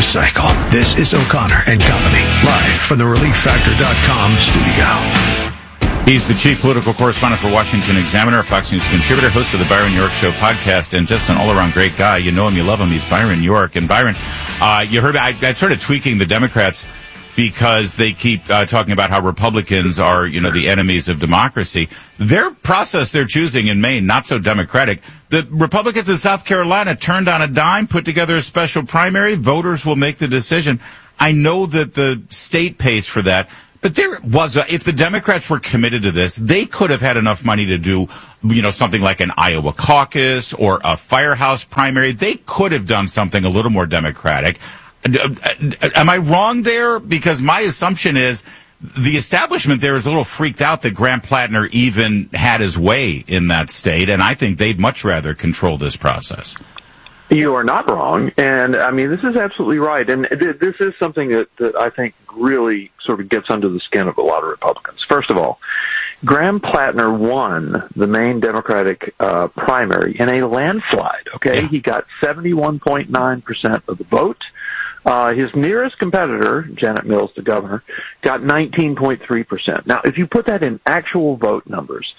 cycle. This is O'Connor and Company, live from the ReliefFactor.com studio. He's the chief political correspondent for Washington Examiner, a Fox News contributor, host of the Byron York Show podcast, and just an all-around great guy. You know him, you love him. He's Byron York. And Byron, you heard I started tweaking the Democrats because they keep talking about how Republicans are, the enemies of democracy. Their process they're choosing in Maine, not so democratic. The Republicans in South Carolina turned on a dime, put together a special primary. Voters will make the decision. I know that the state pays for that. But there was if the Democrats were committed to this, they could have had enough money to do, something like an Iowa caucus or a firehouse primary. They could have done something a little more democratic. Am I wrong there? Because my assumption is the establishment there is a little freaked out that Graham Plattner even had his way in that state, and I think they'd much rather control this process. You are not wrong, and this is absolutely right, and this is something that I think really sort of gets under the skin of a lot of Republicans. First of all, Graham Plattner won the Maine Democratic primary in a landslide, okay? Yeah. He got 71.9% of the vote. His nearest competitor, Janet Mills, the governor, got 19.3%. Now, if you put that in actual vote numbers,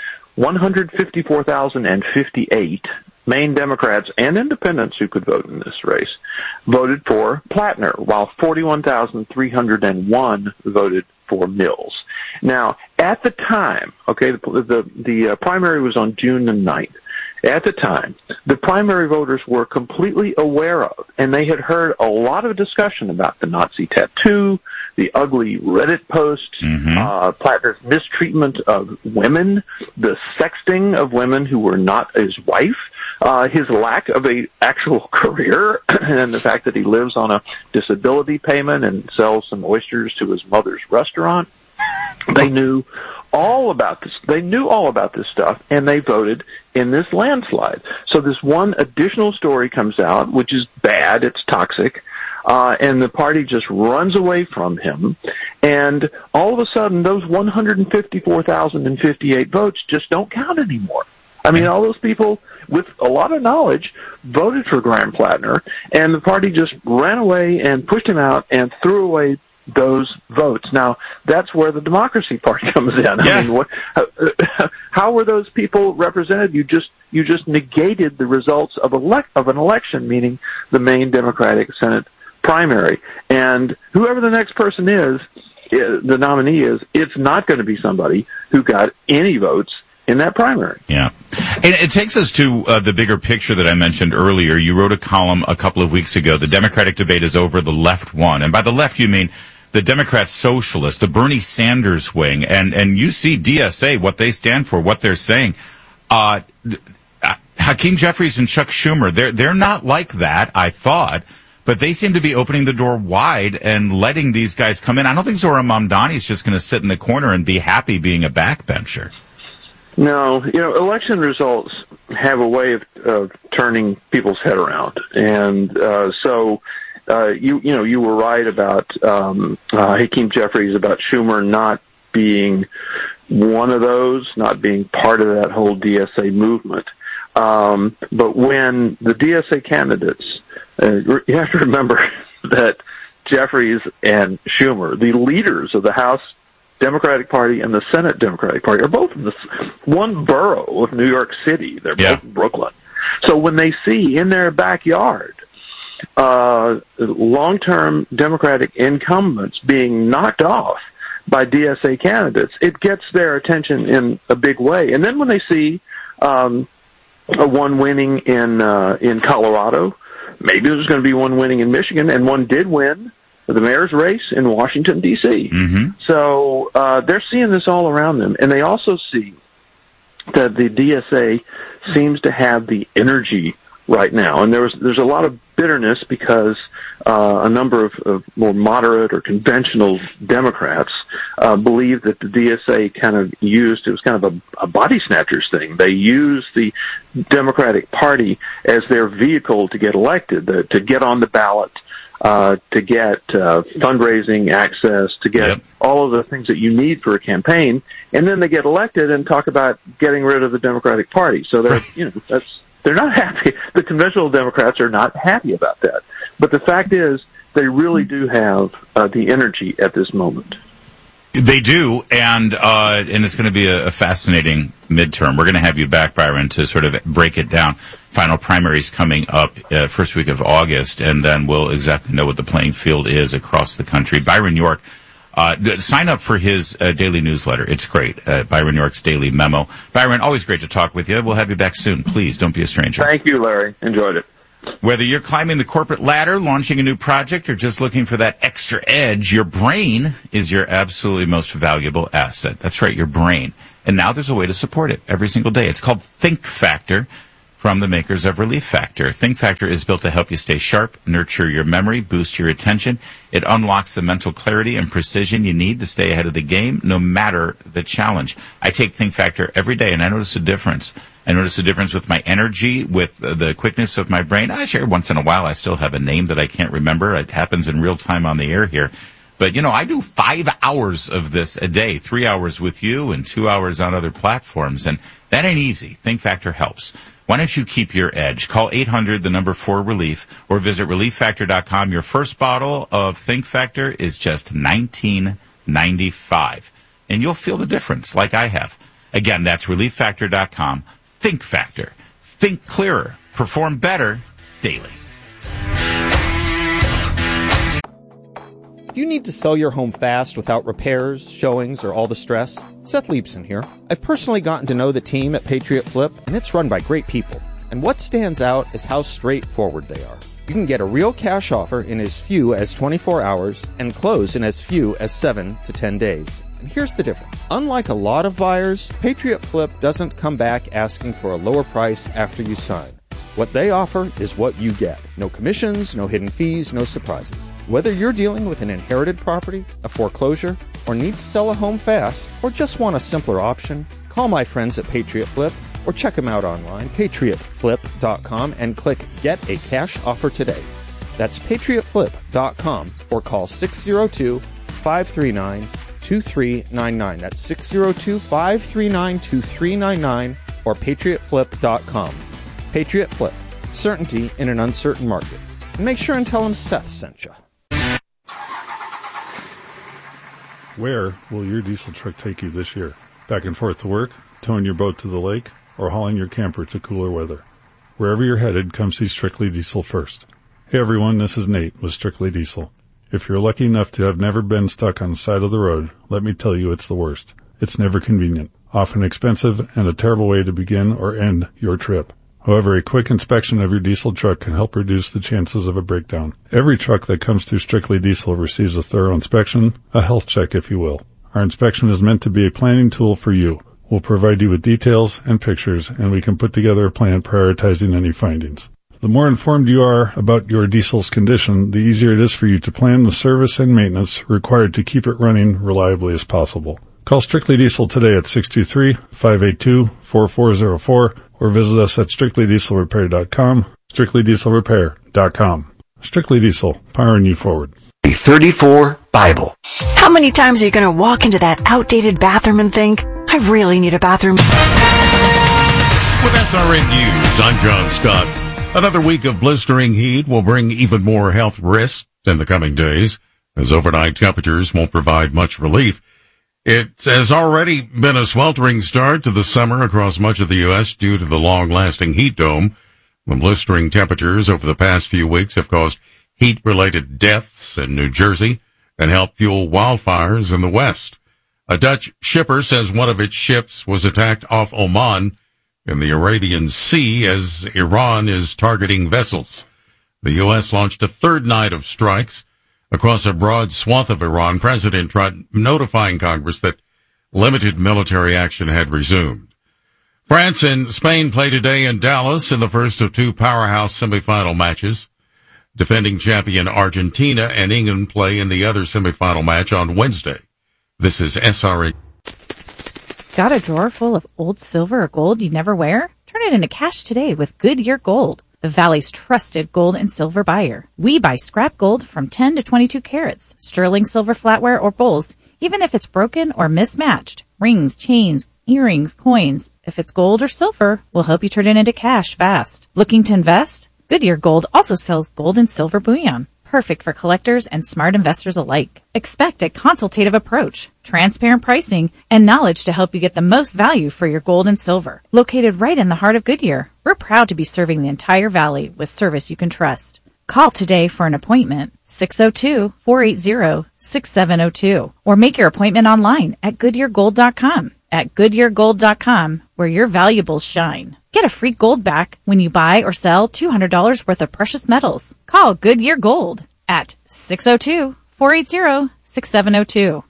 154,058 Maine Democrats and independents who could vote in this race voted for Plattner, while 41,301 voted for Mills. Now, at the time, okay, the primary was on June the 9th. At the time, the primary voters were completely aware of, and they had heard a lot of discussion about the Nazi tattoo, the ugly Reddit posts, Plattner's mistreatment of women, the sexting of women who were not his wife, his lack of a actual career, and the fact that he lives on a disability payment and sells some oysters to his mother's restaurant. They knew all about this. They knew all about this stuff, and they voted in this landslide. So this one additional story comes out, which is bad. It's toxic. And the party just runs away from him. And all of a sudden, those 154,058 votes just don't count anymore. All those people with a lot of knowledge voted for Graham Plattner, and the party just ran away and pushed him out and threw away those votes. Now, that's where the Democracy Party comes in. Yeah. How were those people represented? You just negated the results of an election, meaning the Maine Democratic Senate primary. And whoever the next person is, the nominee is, it's not going to be somebody who got any votes in that primary. Yeah. And it takes us to the bigger picture that I mentioned earlier. You wrote a column a couple of weeks ago. The Democratic debate is over. The left won. And by the left, you mean the Democrat socialists, the Bernie Sanders wing. And you see DSA, what they stand for, what they're saying. Hakeem Jeffries and Chuck Schumer, they're not like that, I thought. But they seem to be opening the door wide and letting these guys come in. I don't think Zohran Mamdani is just going to sit in the corner and be happy being a backbencher. No, election results have a way of turning people's head around, and so you were right about Hakeem Jeffries, about Schumer not being one of those, not being part of that whole DSA movement. But when the DSA candidates, you have to remember that Jeffries and Schumer, the leaders of the House Democratic Party and the Senate Democratic Party, are both in this one borough of New York City. They're both in Brooklyn. So when they see in their backyard long-term Democratic incumbents being knocked off by DSA candidates, it gets their attention in a big way. And then when they see one winning in Colorado, maybe there's going to be one winning in Michigan, and one did win the mayor's race in Washington, D.C. Mm-hmm. So they're seeing this all around them. And they also see that the DSA seems to have the energy right now. And there's a lot of bitterness because a number of more moderate or conventional Democrats believe that the DSA kind of used, it was kind of a body snatchers thing. They used the Democratic Party as their vehicle to get elected, to get on the ballot, to get fundraising access, to get all of the things that you need for a campaign, and then they get elected and talk about getting rid of the Democratic Party. So they're they're not happy. The conventional Democrats are not happy about that. But the fact is, They really do have the energy at this moment. They do, and it's going to be a fascinating midterm. We're going to have you back, Byron, to sort of break it down. Final primaries coming up first week of August, and then we'll exactly know what the playing field is across the country. Byron York, sign up for his daily newsletter. It's great. Byron York's Daily Memo. Byron, always great to talk with you. We'll have you back soon. Please, don't be a stranger. Thank you, Larry. Enjoyed it. Whether you're climbing the corporate ladder, launching a new project, or just looking for that extra edge, your brain is your absolutely most valuable asset. That's right, your brain. And now there's a way to support it every single day. It's called Think Factor from the makers of Relief Factor. Think Factor is built to help you stay sharp, nurture your memory, boost your attention. It unlocks the mental clarity and precision you need to stay ahead of the game, no matter the challenge. I take Think Factor every day, and I notice a difference. I notice a difference with my energy, with the quickness of my brain. I share once in a while. I still have a name that I can't remember. It happens in real time on the air here. But, I do 5 hours of this a day, 3 hours with you and 2 hours on other platforms. And that ain't easy. Think Factor helps. Why don't you keep your edge? Call 800-4-RELIEF or visit ReliefFactor.com. Your first bottle of Think Factor is just $19.95. And you'll feel the difference like I have. Again, that's ReliefFactor.com. Think Factor. Think clearer. Perform better daily. Do you need to sell your home fast without repairs, showings, or all the stress? Seth Leibson here. I've personally gotten to know the team at Patriot Flip, and it's run by great people. And what stands out is how straightforward they are. You can get a real cash offer in as few as 24 hours and close in as few as 7 to 10 days. And here's the difference. Unlike a lot of buyers, Patriot Flip doesn't come back asking for a lower price after you sign. What they offer is what you get. No commissions, no hidden fees, no surprises. Whether you're dealing with an inherited property, a foreclosure, or need to sell a home fast, or just want a simpler option, call my friends at Patriot Flip or check them out online, patriotflip.com, and click Get a Cash Offer today. That's patriotflip.com or call 602-539-2399. That's 602-539-2399 or patriotflip.com. Patriot Flip. Certainty in an uncertain market. And make sure and tell them Seth sent you. Where will your diesel truck take you this year? Back and forth to work, towing your boat to the lake, or hauling your camper to cooler weather? Wherever you're headed, come see Strictly Diesel first. Hey everyone, this is Nate with Strictly Diesel. If you're lucky enough to have never been stuck on the side of the road, let me tell you it's the worst. It's never convenient, often expensive, and a terrible way to begin or end your trip. However, a quick inspection of your diesel truck can help reduce the chances of a breakdown. Every truck that comes through Strictly Diesel receives a thorough inspection, a health check if you will. Our inspection is meant to be a planning tool for you. We'll provide you with details and pictures, and we can put together a plan prioritizing any findings. The more informed you are about your diesel's condition, the easier it is for you to plan the service and maintenance required to keep it running reliably as possible. Call Strictly Diesel today at 623-582-4404 or visit us at strictlydieselrepair.com, strictlydieselrepair.com. Strictly Diesel, powering you forward. 34 Bible. How many times are you going to walk into that outdated bathroom and think, I really need a bathroom? With SRN News, I'm John Scott. Another week of blistering heat will bring even more health risks in the coming days, as overnight temperatures won't provide much relief. It has already been a sweltering start to the summer across much of the U.S. due to the long-lasting heat dome. The blistering temperatures over the past few weeks have caused heat-related deaths in New Jersey and helped fuel wildfires in the West. A Dutch shipper says one of its ships was attacked off Oman in the Arabian Sea as Iran is targeting vessels. The U.S. launched a third night of strikes across a broad swath of Iran. President Trump notifying Congress that limited military action had resumed. France and Spain play today in Dallas in the first of two powerhouse semifinal matches. Defending champion Argentina and England play in the other semifinal match on Wednesday. This is SRN. Got a drawer full of old silver or gold you never wear? Turn it into cash today with Goodyear Gold, the Valley's trusted gold and silver buyer. We buy scrap gold from 10 to 22 carats, sterling silver flatware or bowls, even if it's broken or mismatched. Rings, chains, earrings, coins. If it's gold or silver, we'll help you turn it into cash fast. Looking to invest? Goodyear Gold also sells gold and silver bullion. perfect for collectors and smart investors alike. Expect a consultative approach, transparent pricing, and knowledge to help you get the most value for your gold and silver. Located right in the heart of Goodyear, we're proud to be serving the entire valley with service you can trust. Call today for an appointment, 602-480-6702, or make your appointment online at GoodyearGold.com. At GoodyearGold.com, where your valuables shine. Get a free gold back when you buy or sell $200 worth of precious metals. Call Goodyear Gold at 602-480-6702.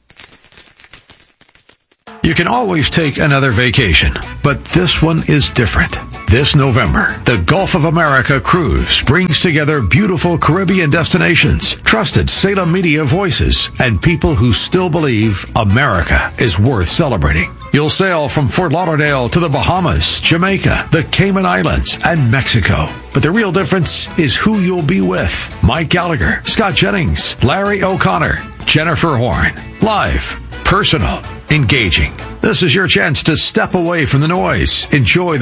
You can always take another vacation, but this one is different. This November, the Gulf of America Cruise brings together beautiful Caribbean destinations, trusted Salem media voices, and people who still believe America is worth celebrating. You'll sail from Fort Lauderdale to the Bahamas, Jamaica, the Cayman Islands, and Mexico. But the real difference is who you'll be with. Mike Gallagher, Scott Jennings, Larry O'Connor, Jennifer Horn. Live, personal, engaging. This is your chance to step away from the noise. Enjoy